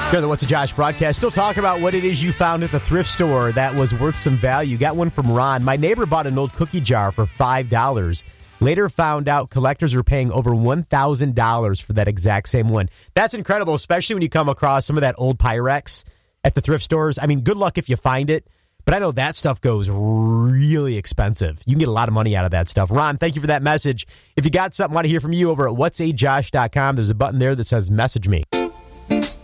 Here on the What's a Josh broadcast, still talk about what it is you found at the thrift store that was worth some value. Got one from Ron. My neighbor bought an old cookie jar for $5. Later found out collectors were paying over $1,000 for that exact same one. That's incredible, especially when you come across some of that old Pyrex at the thrift stores. I mean, good luck if you find it, but I know that stuff goes really expensive. You can get a lot of money out of that stuff. Ron, thank you for that message. If you got something, I want to hear from you over at whatsajosh.com. There's a button there that says message me.